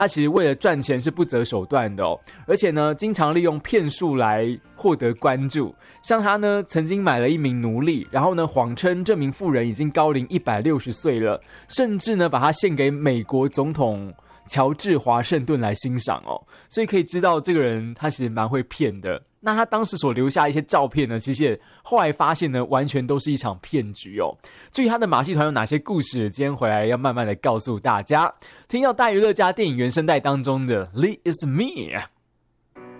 他其实为了赚钱是不择手段的哦，而且呢，经常利用骗术来获得关注。像他呢，曾经买了一名奴隶，然后呢，谎称这名妇人已经高龄160岁了，甚至呢，把他献给美国总统乔治华盛顿来欣赏哦。所以可以知道这个人他其实蛮会骗的。那他当时所留下一些照片呢，其实也后来发现呢，完全都是一场骗局哦。至于他的马戏团有哪些故事，今天回来要慢慢的告诉大家。听到大娱乐家电影原声带当中的《Lee Is Me》。